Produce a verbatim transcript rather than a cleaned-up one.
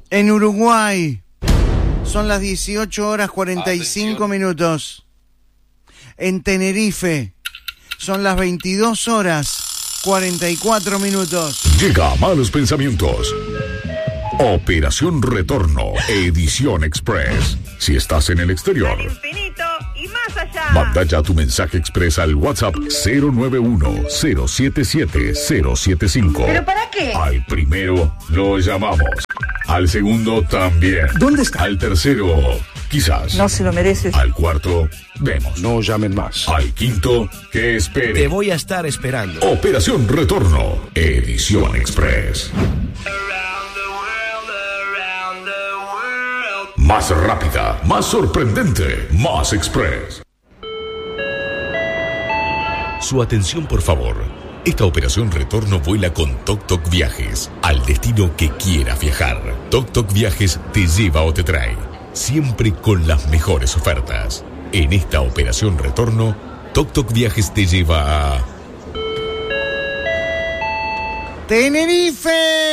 En Uruguay son las dieciocho horas cuarenta y cinco minutos. En Tenerife son las veintidós horas cuarenta y cuatro minutos. Llega a Malos Pensamientos. Operación Retorno, edición express. Si estás en el exterior, al infinito y más allá. manda ya tu mensaje express al WhatsApp cero nueve uno cero siete siete cero siete cinco. ¿Pero para qué? Al primero lo llamamos. Al segundo también. ¿Dónde está? Al tercero, quizás. No se lo mereces. Al cuarto, vemos. No llamen más. Al quinto, que espere. Te voy a estar esperando. Operación Retorno, edición express. Más rápida, más sorprendente, más express. Su atención, por favor. Esta operación Retorno vuela con Toc Toc Viajes al destino que quieras viajar. Toc Toc Viajes te lleva o te trae, siempre con las mejores ofertas. En esta operación Retorno, Toc Toc Viajes te lleva a Tenerife.